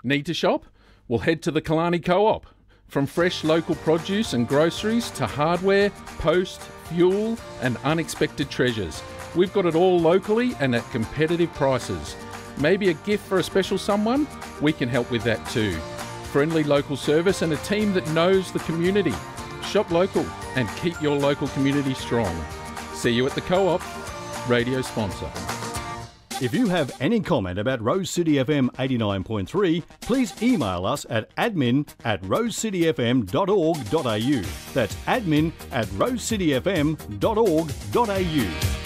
Need to shop? Well, head to the Killarney Co-op. From fresh local produce and groceries to hardware, post, fuel and unexpected treasures. We've got it all locally and at competitive prices. Maybe a gift for a special someone? We can help with that too. Friendly local service and a team that knows the community. Shop local and keep your local community strong. See you at the Co-op. Radio sponsor. If you have any comment about Rose City FM 89.3, please email us at admin@rosecityfm.org.au. That's admin@rosecityfm.org.au.